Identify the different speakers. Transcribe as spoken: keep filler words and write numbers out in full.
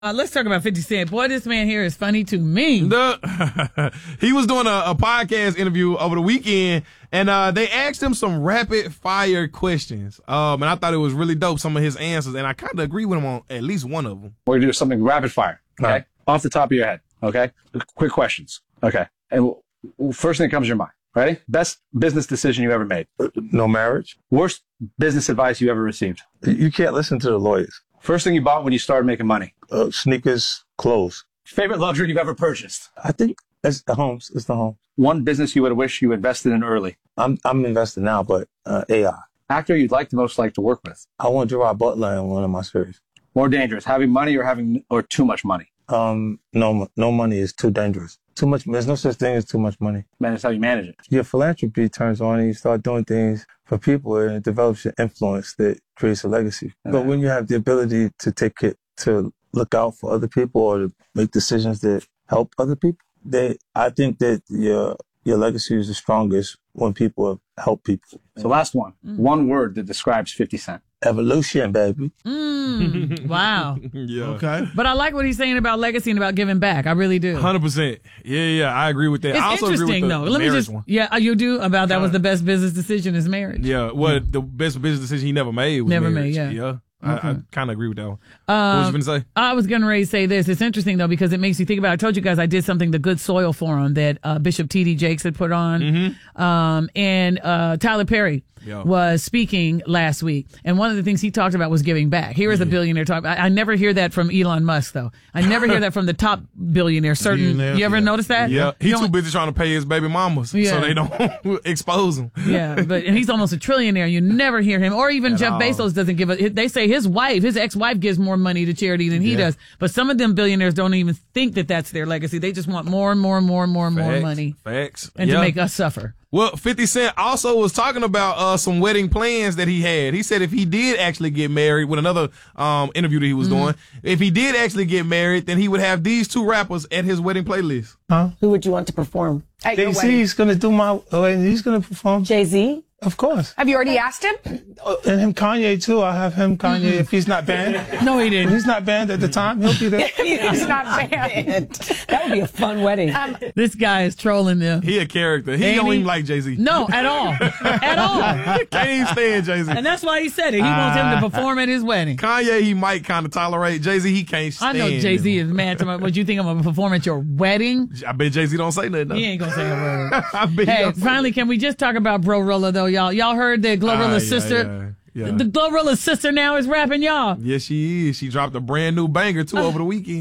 Speaker 1: Uh, let's talk about fifty Cent. Boy, this man here is funny to me.
Speaker 2: The, he was doing a, a podcast interview over the weekend, and uh, they asked him some rapid fire questions. Um, and I thought it was really dope, some of his answers, and I kind of agree with him on at least one of them.
Speaker 3: We're going to do something rapid fire, okay?
Speaker 2: Right.
Speaker 3: Off the top of your head, okay? Quick questions, okay? And first thing that comes to your mind, ready? Best business decision you ever made?
Speaker 4: No marriage.
Speaker 3: Worst business advice you ever received?
Speaker 4: You can't listen to the lawyers.
Speaker 3: First thing you bought when you started making money?
Speaker 4: Uh, sneakers, clothes.
Speaker 3: Favorite luxury you've ever purchased?
Speaker 4: I think it's the homes. It's the home.
Speaker 3: One business you would have wished you invested in early?
Speaker 4: I'm I'm investing now, but uh, A I.
Speaker 3: Actor you'd like to most like to work with?
Speaker 4: I want Gerard Butler in one of my series.
Speaker 3: More dangerous, having money or having or too much money?
Speaker 4: Um, no, no money is too dangerous. Too much. There's no such thing as too much money.
Speaker 3: Man, that's how you manage it.
Speaker 4: Your philanthropy turns on, and you start doing things for people, and it develops your influence that creates a legacy.
Speaker 3: Yeah.
Speaker 4: But when you have the ability to take it, to look out for other people or to make decisions that help other people, they, I think that your your legacy is the strongest when people help people.
Speaker 3: So last one, mm. one word that describes fifty Cent.
Speaker 4: Evolution, baby.
Speaker 1: Mm, wow.
Speaker 2: Yeah.
Speaker 5: Okay.
Speaker 1: But I like what he's saying about legacy and about giving back. I really do.
Speaker 2: one hundred percent. Yeah, yeah, I agree with that.
Speaker 1: It's
Speaker 2: I also
Speaker 1: interesting,
Speaker 2: agree with the
Speaker 1: though. Let me just,
Speaker 2: one.
Speaker 1: yeah, you do about that was the best business decision is marriage.
Speaker 2: Yeah, well, the best business decision he never made was
Speaker 1: Never
Speaker 2: marriage.
Speaker 1: made, yeah.
Speaker 2: Yeah.
Speaker 1: Okay.
Speaker 2: I, I kind of agree with that one.
Speaker 1: Um,
Speaker 2: what was you going to say?
Speaker 1: I was going to say this. It's interesting, though, because it makes you think about, I told you guys I did something, the Good Soil Forum that uh, Bishop T D Jakes had put on.
Speaker 2: Mm-hmm.
Speaker 1: Um, and uh, Tyler Perry
Speaker 2: yeah.
Speaker 1: was speaking last week. And one of the things he talked about was giving back. Here is mm-hmm. a billionaire talk. I, I never hear that from Elon Musk, though. I never hear that from the top billionaire. Certain.
Speaker 5: Billionaire,
Speaker 1: you ever
Speaker 5: yeah.
Speaker 1: notice that?
Speaker 2: Yeah. He's
Speaker 1: You know,
Speaker 2: too busy trying to pay his baby mamas
Speaker 1: Yeah.
Speaker 2: so they don't expose him.
Speaker 1: Yeah, but and he's almost a trillionaire. You never hear him, or even
Speaker 2: At
Speaker 1: Jeff
Speaker 2: all.
Speaker 1: Bezos doesn't give a. They say his wife, his ex-wife, gives more money to charity than he
Speaker 2: Yeah.
Speaker 1: does. But some of them billionaires don't even think that that's their legacy. They just want more and more and more and more and more
Speaker 2: Facts.
Speaker 1: money,
Speaker 2: Facts.
Speaker 1: and
Speaker 2: yeah.
Speaker 1: to make us suffer.
Speaker 2: Well, fifty Cent also was talking about uh, some wedding plans that he had. He said if he did actually get married, with another um, interview that he was
Speaker 1: Mm-hmm.
Speaker 2: doing, if he did actually get married, then he would have these two rappers at his wedding playlist.
Speaker 4: Huh?
Speaker 6: Who would you want to perform?
Speaker 7: At your
Speaker 4: Jay-Z
Speaker 7: wedding.
Speaker 4: is gonna do my. Oh, and he's gonna perform.
Speaker 6: Jay-Z?
Speaker 4: Of course.
Speaker 7: Have you already asked him?
Speaker 4: Uh, and him, Kanye too. I have him, Kanye. If he's not banned,
Speaker 1: No, he
Speaker 4: if
Speaker 1: didn't.
Speaker 4: he's not banned at the time, he'll be there.
Speaker 7: He's not banned.
Speaker 6: That would be a fun wedding.
Speaker 7: Um,
Speaker 1: This guy is trolling them.
Speaker 2: He a character. He
Speaker 1: Ain't
Speaker 2: don't
Speaker 1: he?
Speaker 2: even like Jay-Z.
Speaker 1: No, at all, at all.
Speaker 2: Can't even stand Jay-Z.
Speaker 1: And that's why he said it. He wants him to perform at his wedding.
Speaker 2: Kanye, he might kind of tolerate. Jay-Z, he can't
Speaker 1: I
Speaker 2: stand
Speaker 1: know Jay Z
Speaker 2: him.
Speaker 1: is mad to my. What you think I'm gonna perform at your wedding?
Speaker 2: I bet Jay-Z don't say nothing. though.
Speaker 1: He ain't gonna say a word.
Speaker 2: I bet he
Speaker 1: Hey,
Speaker 2: don't say
Speaker 1: finally, can we just talk about Glorilla though, y'all? Y'all heard that Glorilla's
Speaker 2: Ah, yeah,
Speaker 1: sister?
Speaker 2: yeah, yeah.
Speaker 1: The Glorilla's sister now is rapping, y'all.
Speaker 2: Yes, she is. She dropped a brand new banger, too, over the weekend.